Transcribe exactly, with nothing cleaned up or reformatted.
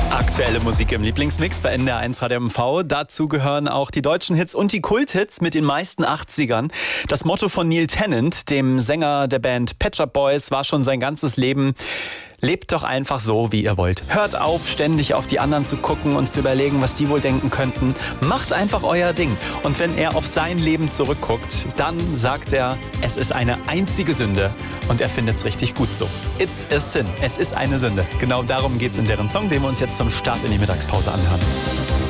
Aktuelle Musik im Lieblingsmix bei N D R eins Radio M V. Dazu gehören auch die deutschen Hits und die Kulthits mit den meisten achtzigern. Das Motto von Neil Tennant, dem Sänger der Band Pet Shop Boys, war schon sein ganzes Leben: Lebt doch einfach so, wie ihr wollt. Hört auf, ständig auf die anderen zu gucken und zu überlegen, was die wohl denken könnten. Macht einfach euer Ding. Und wenn er auf sein Leben zurückguckt, dann sagt er, es ist eine einzige Sünde. Und er findet es richtig gut so. It's a sin. Es ist eine Sünde. Genau darum geht es in deren Song, den wir uns jetzt zum Start in die Mittagspause anhören.